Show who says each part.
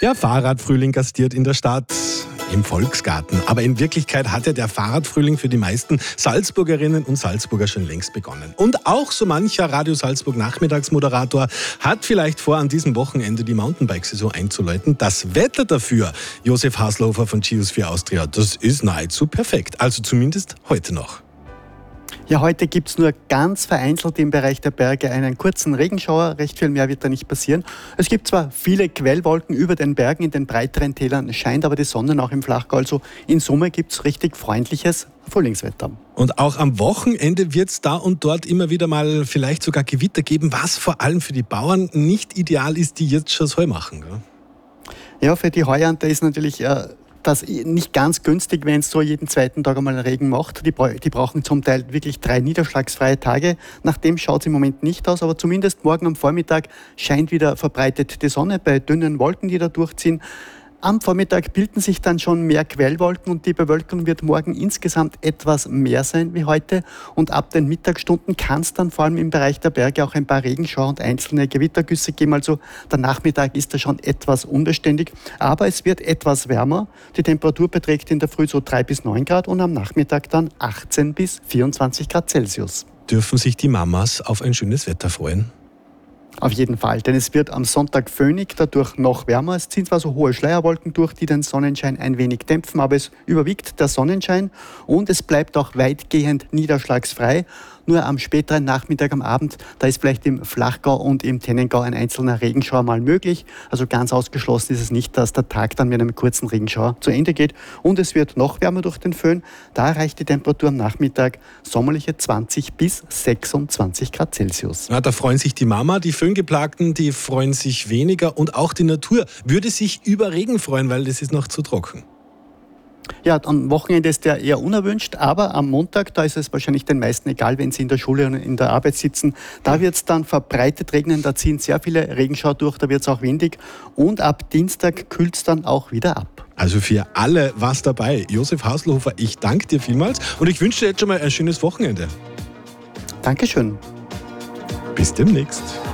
Speaker 1: Der Fahrradfrühling gastiert in der Stadt im Volksgarten. Aber in Wirklichkeit hat ja der Fahrradfrühling für die meisten Salzburgerinnen und Salzburger schon längst begonnen. Und auch so mancher Radio Salzburg Nachmittagsmoderator hat vielleicht vor, an diesem Wochenende die Mountainbike-Saison einzuläuten. Das Wetter dafür, Josef Haslofer von Geosphere Austria, das ist nahezu perfekt. Also zumindest heute noch.
Speaker 2: Ja, heute gibt es nur ganz vereinzelt im Bereich der Berge einen kurzen Regenschauer. Recht viel mehr wird da nicht passieren. Es gibt zwar viele Quellwolken über den Bergen, in den breiteren Tälern scheint aber die Sonne auch im Flachgau. Also in Summe gibt es richtig freundliches Frühlingswetter. Und
Speaker 1: auch am Wochenende wird es da und dort immer wieder mal vielleicht sogar Gewitter geben, was vor allem für die Bauern nicht ideal ist, die jetzt schon das Heu machen. Gell?
Speaker 2: Ja, für die Heuernte ist natürlich das nicht ganz günstig, wenn es so jeden zweiten Tag einmal Regen macht. Die brauchen zum Teil wirklich 3 niederschlagsfreie Tage. Nach dem schaut es im Moment nicht aus, aber zumindest morgen am Vormittag scheint wieder verbreitet die Sonne bei dünnen Wolken, die da durchziehen. Am Vormittag bilden sich dann schon mehr Quellwolken und die Bewölkung wird morgen insgesamt etwas mehr sein wie heute. Und ab den Mittagsstunden kann es dann vor allem im Bereich der Berge auch ein paar Regenschauer und einzelne Gewittergüsse geben. Also der Nachmittag ist da schon etwas unbeständig, aber es wird etwas wärmer. Die Temperatur beträgt in der Früh so 3 bis 9 Grad und am Nachmittag dann 18 bis 24 Grad Celsius.
Speaker 1: Dürfen sich die Mamas auf ein schönes Wetter freuen?
Speaker 2: Auf jeden Fall, denn es wird am Sonntag föhnig, dadurch noch wärmer. Es ziehen zwar so hohe Schleierwolken durch, die den Sonnenschein ein wenig dämpfen, aber es überwiegt der Sonnenschein und es bleibt auch weitgehend niederschlagsfrei. Nur am späteren Nachmittag, am Abend, da ist vielleicht im Flachgau und im Tennengau ein einzelner Regenschauer mal möglich. Also ganz ausgeschlossen ist es nicht, dass der Tag dann mit einem kurzen Regenschauer zu Ende geht. Und es wird noch wärmer durch den Föhn. Da erreicht die Temperatur am Nachmittag sommerliche 20 bis 26 Grad Celsius.
Speaker 1: Ja, da freuen sich die Mama, die Föhngeplagten, die freuen sich weniger. Und auch die Natur würde sich über Regen freuen, weil das ist noch zu trocken.
Speaker 2: Ja, am Wochenende ist der eher unerwünscht, aber am Montag, da ist es wahrscheinlich den meisten egal, wenn sie in der Schule und in der Arbeit sitzen. Da wird es dann verbreitet regnen, da ziehen sehr viele Regenschauer durch, da wird es auch windig und ab Dienstag kühlt es dann auch wieder ab.
Speaker 1: Also für alle was dabei. Josef Haslofer, ich danke dir vielmals und ich wünsche dir jetzt schon mal ein schönes Wochenende.
Speaker 2: Dankeschön.
Speaker 1: Bis demnächst.